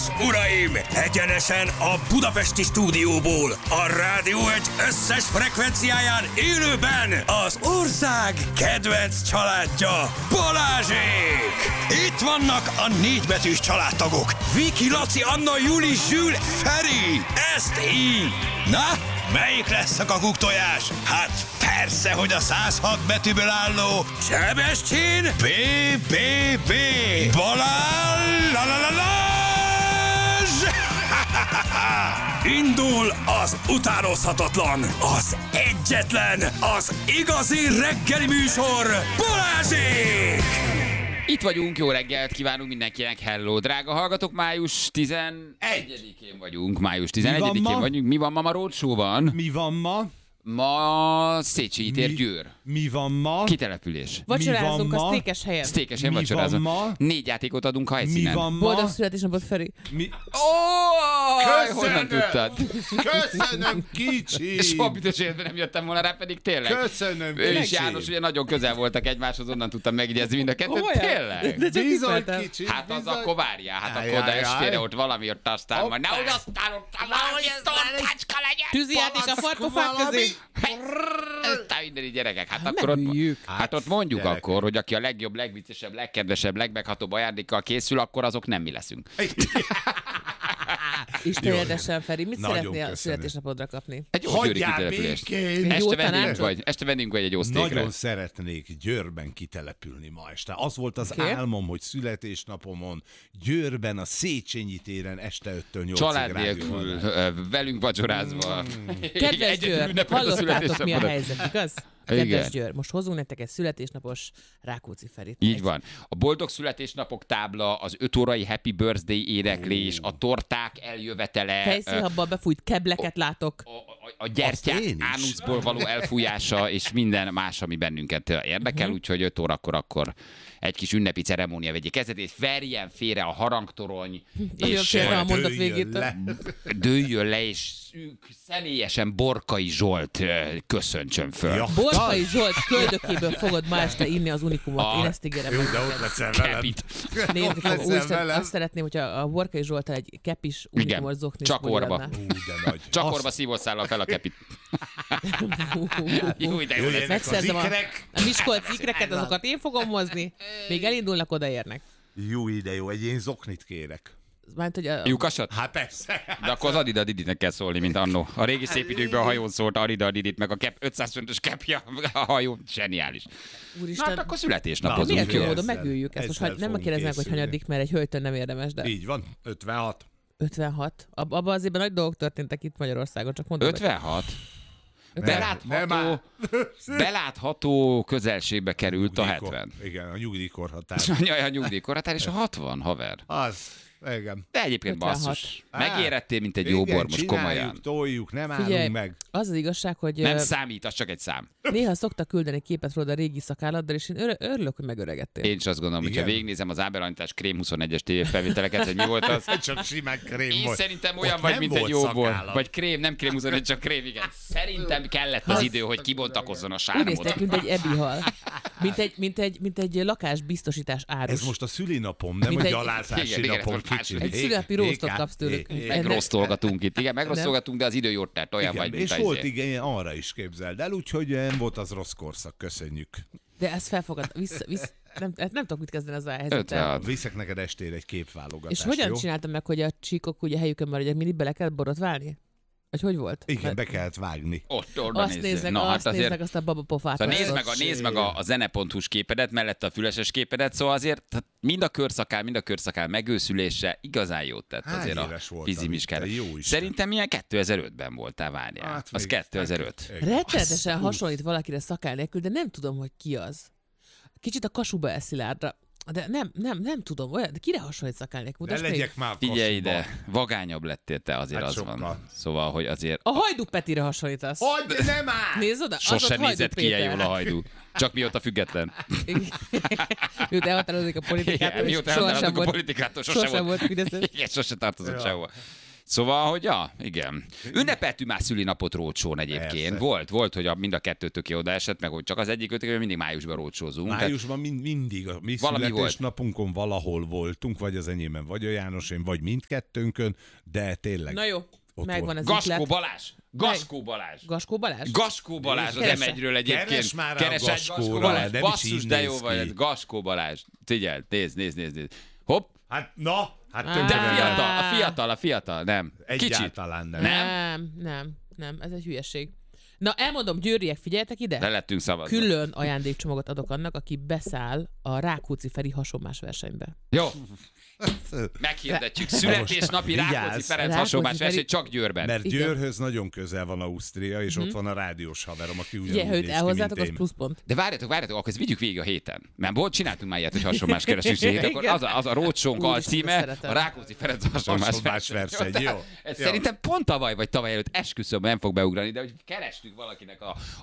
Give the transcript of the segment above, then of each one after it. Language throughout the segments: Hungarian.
és uraim, egyenesen a budapesti stúdióból, a Rádió Egy összes frekvenciáján élőben az ország kedvenc családja, Balázsék! Itt vannak a 4 betűs családtagok, Viki, Laci, Anna, Juli, Zsül, Feri, ezt így! Na, melyik lesz a kakuktojás? Hát persze, hogy a 106 betűből álló Sebestyén BBB Balázs! Indul az utánozhatatlan, az egyetlen, az igazi reggeli műsor, Balázsék! Itt vagyunk, jó reggelt kívánunk mindenkinek, hello, drága hallgatók, május 11-én vagyunk, május 11-én vagyunk, mi van ma Roadshow van? Mi van ma? Ma Széchenyi tér, Győr. Mi van ma? Kitelepülés. Vacsorázunk a sztékes helyen. Sztékes helyen Mi van vacsorázunk. ma? 4 játékot adunk a helyszínen. Mi van ma? Boldog születésnapot, Feri. Honnan tudtad? Köszönöm, kicsi! Soha büdös életben nem jöttem volna rá, pedig tényleg. Köszönöm, Ő és kicsi! János ugye nagyon közel voltak egymáshoz, onnan tudtam megjegyezni mind a kettőt. Tényleg? De csak Bizony, tippeltem. kicsi, Hát az bizony. akkor várjál, hát Jaj, akkor de jaj, estére jaj. ott valami ott aztán majd. Nehogy aztán ott valami torkácska legyen. Tűzijáték a farpofák közé. Aztán mindeni gyerekek, hát Hát akkor ott, megüljük. hát ott mondjuk gyerekek. akkor, hogy aki a legjobb, legviccesebb, legkedvesebb, legmeghatóbb ajándékkal készül, akkor azok nem mi leszünk. Isten éltessen, Feri. Mit Nagyon szeretnél a köszönöm. születésnapodra kapni? Egy jó győri Hagyjál kitelepülés. békén! Egy jó Este vendünk tanácsot? vagy, este vendünk vagy egy jó sztékre. Nagyon szeretnék Győrben kitelepülni ma este. Az volt az Oké. álmom, hogy születésnapomon Győrben a Széchenyi téren este 5-től 8-ig Család rádió nélkül, van. velünk vacsorázva. Kedves Egyedül Győr, ünnepeld a hallottátok mi a születésnapodat. helyzet, igaz? Igen. Kedves Győr, most hozunk nektek egy születésnapos Rákóczi Ferit. Így van. A boldog születésnapok tábla, az 5 órai Happy Birthday éneklés, a torták eljövetele, Fejszínhabban befújt kebleket látok. a gyertyák Azt én is. ánuszból való elfújása, és minden más, ami bennünket érdekel, úgyhogy 5 órakor akkor egy kis ünnepi ceremónia vegye kezdetét, verjen félre a harangtorony, Nagyon és félre a mondat Dőljön végétől. le. dőljön le, és személyesen Borkai Zsolt köszöntsön föl. Ja. Borkai Zsolt köldökéből fogod ma este inni az unikumot. Én ezt ígérem. Jó, de neked. ott leszel velem. Kepit. Nézni Ott fog. leszel Úristen, velem. azt szeretném, hogyha a Borkai Zsolttal egy kepis unikumot zokni. csak orba. De nagy. Csak Azt orva szívószállal fel a kepit. Jó, de jó lesz. jöjjenek Megszerzem az a ikrek. Miskolci ikreket, azokat én fogom mozni. Még elindulnak, odaérnek. Jó ide jó, egy én zoknit kérek. Mármint, hogy a... Lyukasat? Hát persze. De akkor az Adida Diditnek kell szólni, mint annó. A régi szép időkben a hajón szólt Adida Didit, meg a 500 fontos kepja a hajó. Zseniális. Na Úristen, hát akkor miért születésnapozunk, jó jó? módon Ezzel- megüljük ezt? Most ezzel nem fogunk kérdeznek, hogy készülni. hanyadik, mert egy hölgytől nem érdemes, de Így van, 56. 56. Abban az évben nagy dolgok történtek itt Magyarországon, csak mondom. 56? Nem Belátható, áll. belátható közelségbe került a 70. Igen, a nyugdíjkorhatár. A nyugdíjkorhatár és a 60, haver. Az, igen. De egyébként 56. basszus. Megérettél, mint egy jó bor, most csináljuk, komolyan. toljuk, nem Figyelj, állunk meg. az az igazság, hogy Nem számít, az csak egy szám. néha szoktak küldeni képet rólad a régi szakálladdal, és én örülök, hogy megöregedtél. Én is azt gondolom, hogyha Igen. végignézem az Áberanyítás Krém 21-es tévéfelvételeket, hogy mi volt az. Csak simán krém Én volt. szerintem olyan Ott vagy, nem mint egy volt jó bor. szakállam. Vagy krém, nem krém 21, csak krém, igen. Szerintem kellett az idő, hogy kibontakozzon a Úgy sármod. néztek, mint egy ebihal. Mint egy lakásbiztosítás árus. Ez most a szülinapom, nem Mint a egy- gyalázási Igen, igen, napom ez most kicsi. Egy szülinapi roastot kapsz tőlük. Megrosztolgatunk itt. Igen, megrosztolgatunk, de az idő jót tett, olyan vagy, Igen, mint és a volt izé. igen, arra is képzeld el, úgyhogy nem volt az rossz korszak, köszönjük. De ezt felfogad, nem tudok mit kezdeni ezzel a helyzettel. 56. Viszek neked estére egy képválogatást, És hogyan jó? csináltam meg, hogy a csíkok ugye helyükön maradjanak, mindig bele kellett borotválni? Vagy hogy volt? Igen, be kellett vágni. Oda Azt néznek, azt néznek, azt a babapofát. Szóval azt. nézd meg a zene.hu-s képedet, mellette a füleses képedet, szóval azért hát mind a körszakál megőszülése igazán jót tett Hány azért a éves voltam fizimiskára. itt, te jó Isten? Szerintem ilyen 2005-ben voltál, várjál. Hát Az még- 2005. Rettenetesen hasonlít valakire szakál nélkül, de nem tudom, hogy ki az. Kicsit a Kasuba Eszilárdra. De nem tudom, olyan, de kire hasonlít szakál nélkül? Ne Mutasd még. legyek már Figyelj kossuba. ide, vagányabb lettél te, azért Hát az sokkal. van. Szóval, hogy azért A Hajdú Petire hasonlítasz. Hogy nem áll! Nézd oda, az sose ott Hajdú nézett ki ilyen Péter. jól a hajdú. Csak mióta független. Mióta elhatározik a politikától, Igen, és mióta sohasem elhatároltuk a volt- politikától, sosem volt Fideszes. Igen, sose tartozott sehova. Szóval, hogy igen. Ünnepeltünk már szülinapot rócsón egyébként. Persze. Volt, hogy mind a kettőtök oda esett, meg hogy csak az egyik ötök, mindig májusban rócsózunk. Májusban mindig a mi Valami születésnapunkon valahol voltunk, vagy az enyémben, vagy a Jánosén, vagy mindkettőnkön, de tényleg. Na jó, Ott megvan volt. az Gaskó ütlet. Balázs! Gaskó Balázs! Gaskó Balázs? Gaskó Balázs az Keresse. M1-ről egyébként. Keres már a Keres egy Gaskóra, Balázs. nem is Basszus, így de néz jó ki. vagy. Gaskó Balázs. Figyelj, nézd. Hopp. Hát, na, hát Á. De tönkre a fiatal, nem. Kicsit. egyáltalán nem. Nem, ez egy hülyeség. Na, elmondom, győriek, figyeljetek ide. Le lettünk szavazni. Külön ajándékcsomagot adok annak, aki beszáll a Rákóczi Feri hasonmás versenybe. Jó. Meghirdetjük. Születésnapi Rákóczi Vigyázz. Ferenc Rákóczi hasonlás Feri- verseny csak Győrben. Mert Igen. Győrhöz nagyon közel van Ausztria, és ott van a rádiós haverom, aki Ugye, ugyanúgy ha őt néz ki, elhozzátok, mint az én. pluszpont. De várjatok, akkor ezt vigyük végig a héten. Mert csináltunk már ilyet, hogy hasonlás keresési hét, akkor Igen. az a rócsónk Úristen, alcíme, szeretem. a Rákóczi Ferenc hasonlás Hasonlás verseny, Tehát jó. Ez Jó. szerintem pont tavaly vagy tavaly előtt esküszöm, nem fog beugrani, de hogy kerestük valakinek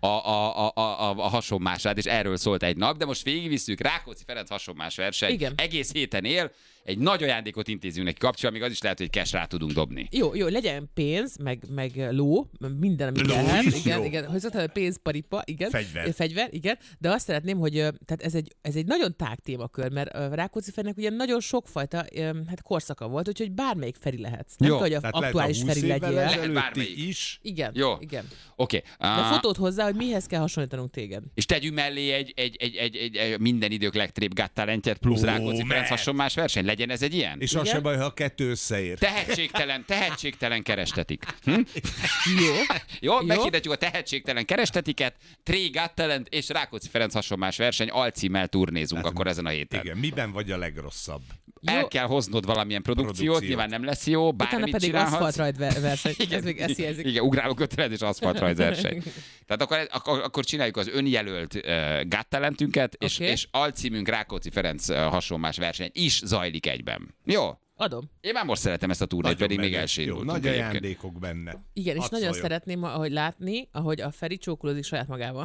a hasonmását, és erről szólt egy nap, de most végigvisszük Rákóczi Ferenc hasonmás verseny. Igen. Egész héten él, egy nagy ajándékot intézünk neki kapcsolatban, még az is lehet, hogy cash rá tudunk dobni. Jó, legyen pénz, meg ló, minden, ami Ló lehet. is Igen, jó. igen. Hogy szoktam, pénz, paripa, igen. Fegyver. Igen. De azt szeretném, hogy tehát ez egy nagyon tág témakör, mert Rákóczi Ferinek ugye nagyon sokfajta korszaka volt, úgyhogy bármelyik Feri lehetsz. Nem Jó, kell, hogy Tehát aktuális lehet a 20 Feri évvel legyél. ezelőtti bármelyik. is. Igen, Jó. igen. Oké. De fotót hozzá, hogy mihez kell hasonlítanunk téged. És tegyünk mellé egy minden idők legtrébb Got Talentjet plusz Ó, Rákóczi Ferenc mehet. hasonlás verseny. Legyen ez egy ilyen? És az Igen. se baj, ha a kettő összeér. Tehetségtelen kerestetik. Jó. Jó, meghirdetjük a tehetségtelen kerestetiket, Tré Got Talent és Rákóczi Ferenc hasonlás verseny alcímmel turnézunk akkor ezen a héten. Igen, miben vagy a legrosszabb? El Jó. kell hoznod valamilyen produkciót, nyilván nem lesz jó, Utána bármit pedig csinálhatsz. aszfaltrajt verseny. Ez még ezt hiányzik. Igen, ugráló kötelező és aszfaltrajzverseny. Tehát akkor csináljuk az önjelölt Got Talentünket, Oké. és alcímünk Rákóczi Ferenc hasonlás verseny is zajlik egyben. Jó? Adom. Én már most szeretem ezt a turnét, Nagyon pedig még menő. elsérültünk. Jó, nagy egyébként. ajándékok benne. Igen, és Hadd nagyon szóljon. szeretném látni, ahogy a Feri csókolózik saját magával.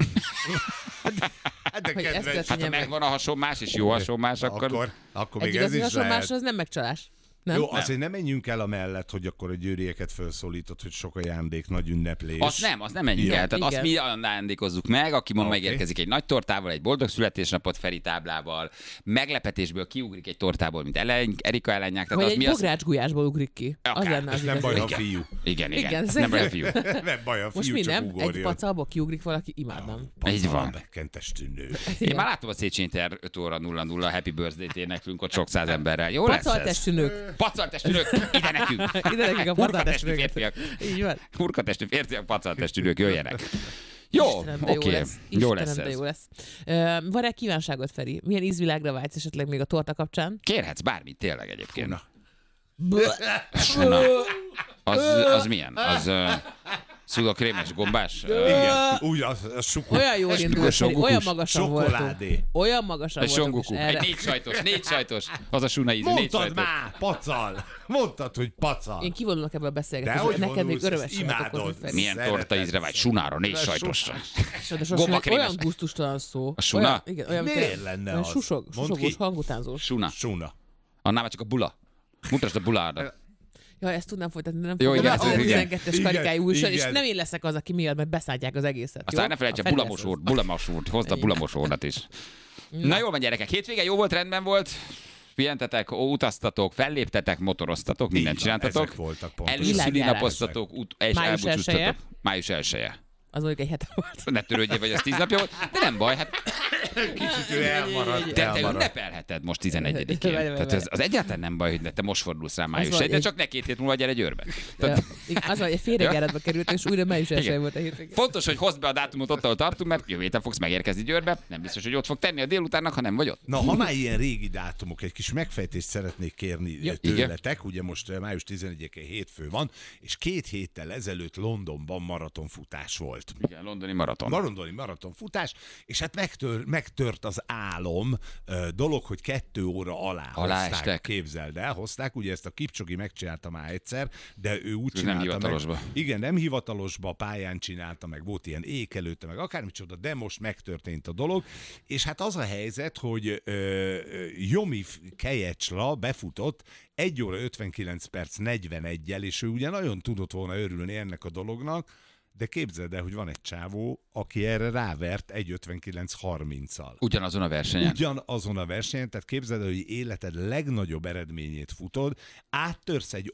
Hát de Hogy ezt kedves, történjen Hát ha meg. megvan a hasonmás és jó hasonmás, akkor... akkor Egy még ez igazi is hasonlás lehet. az nem megcsalás. Nem? Jó, azért nem menjünk el amellett, hogy akkor a győrieket felszólított, hogy sok ajándék, nagy ünneplés. azt nem menjünk Jó. el. Tehát azt Igen. mi ajándékozzuk meg, aki ma Oké. megérkezik egy nagy tortával, egy boldog születésnapot Feri táblával, meglepetésből kiugrik egy tortából, mint Erika ellenják. Tehát Vagy az egy mi az... bográcsgulyásból ugrik ki. Az Akár. lenne És az nem igazi. baj, ha Igen. fiú. Igen. Igen, Nem baj a fiú. Nem baj, a Most fiú mi csak nem? Egy ugorjon. pacalba kiugrik valaki, imádnám. Így van. Megkentes tűnő. Én már láttam a Széchenyi tér 5 óra 00 Happy Birthday-t éneklünk ott sok száz emberrel. Jó lesz ez? Pacaltestű nők. Pacaltestű nők, ide nekünk. Ide nekik a Hurkatestű pacaltestű férfiak. Így van. Hurkatestű férfiak, pacaltestű nők, jöjjenek. Jó, Istenem, de jó oké. lesz. Jó Istenem, lesz de ez. jó lesz. Van-e kívánságot, Feri? Milyen ízvilágra vágysz esetleg még a torta kapcsán? Kérhetsz bármit tényleg egyébként. Na. Na, az milyen? Az szulakrémes gombás? Igen, úgy a sukor. Olyan jól indult, Feri, olyan magasan voltunk. Csokoládé. Olyan magasan Egy voltunk. és songoku. erre- Egy négy sajtos. Az a suna ízű, négy Mondtad sajtos. már, pacal. Mondtad, hogy pacal. Én kivonulok ebből a beszélgetésből. Dehogy Neked még vonulsz, örömet ezt sem imádod. okozni, Feri. Milyen Szeretem. torta ízre vagy? Sunára, négy sajtosra. De Gomba sosem krémes. olyan gusztustalan szó. A suna? Olyan, igen, olyan, mint Miért egy- lenne olyan az? susogós, Mondd ki. hangutánzós. Suna. Suna. Annál már csak a bula. Mutasd a buládat. Ja, ezt tudnám folytatni, de nem Jó, fogom. igen, Ez a igen. 12-es Igen, karikájú újság, és igen. nem én leszek az, aki miatt, mert beszállják az egészet. Aztán jó? ne felejts A a Feri lesz bulamosót, bulamosót, hozd a Igen. bulamosódat is. Na jól van, gyerekek, hétvége jó volt, rendben volt. Pihentetek, utaztatok, felléptetek, motoroztatok, mindent Így van, csináltatok. ezek voltak pontosan. Előszülinapoztatok, és Május elbúcsúztatok. Május 1-e. Az mondjuk egy hete volt. Ne törődjél, vagy az 10 napja volt, de nem baj, hát Kicsit ő elmaradt. de te elmaradt. ünnepelheted most 11-én. Várj, várj, Tehát az egyáltalán nem baj, hogy te most fordulsz rá május van, 1, de egy- csak ne 2 hét múlva gyere Győrbe. Ja, igen, az van, hogy egy félrejáratba került, és újra május 1 Igen. volt a hétvégén. Fontos, hogy hozd be a dátumot ott, ahol tartunk, mert jövő héten fogsz megérkezni Győrbe. Nem biztos, hogy ott fog tenni a délutánnak, ha nem vagy ott. Na, ha már ilyen régi dátumok, egy kis megfejtést szeretnék kérni Ja, tőletek. Ugye most május 11-én hétfő van, és 2 héttel ezelőtt Londonban maratonfutás volt. volt. Igen, londoni maraton. Londoni maratonfutás, és hát megtört az álom dolog, hogy 2 óra alá hozták, estek. képzeld el, hozták, ugye ezt a Kipcsogi megcsinálta már egyszer, de ő úgy Nem csinálta hivatalosba. meg. Igen, nem hivatalosba, pályán csinálta meg, volt ilyen ékelőtte, meg akármicsoda, de most megtörtént a dolog, és hát az a helyzet, hogy Jomi Kejecsla befutott 1 óra 59 perc 41-jel, és ő ugye nagyon tudott volna örülni ennek a dolognak, de képzeld el, hogy van egy csávó, aki erre rávert 1:59:30-al. Ugyanazon a versenyen. Ugyanazon a versenyen, tehát képzeld el, hogy életed legnagyobb eredményét futod, áttörsz egy